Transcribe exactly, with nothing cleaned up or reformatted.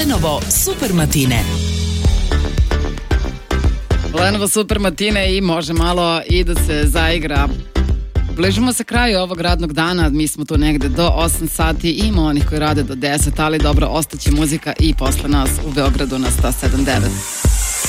Lenovo Super Matine. Lenovo Super Matine i može malo i da se zaigra. Bližimo se kraju ovog radnog dana, mi smo tu negde do osam sati, ima onih koji rade do deset, ali dobro, ostaće muzika i posle nas u Beogradu na sto sedam devet.